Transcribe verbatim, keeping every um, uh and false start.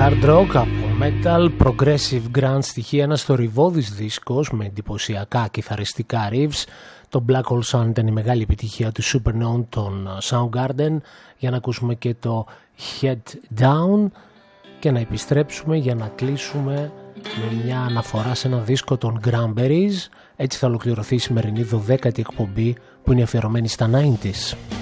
hard rock, από metal, progressive grunge στοιχεία, ένας θορυβώδης δίσκος με εντυπωσιακά κιθαριστικά riffs. Το Black Hole Sun ήταν η μεγάλη επιτυχία του Supernown των Soundgarden, για να ακούσουμε και το Head Down και να επιστρέψουμε για να κλείσουμε με μια αναφορά σε ένα δίσκο των Cranberries. Έτσι θα ολοκληρωθεί η σημερινή δωδέκατη εκπομπή που είναι αφιερωμένη στα ενενήντα.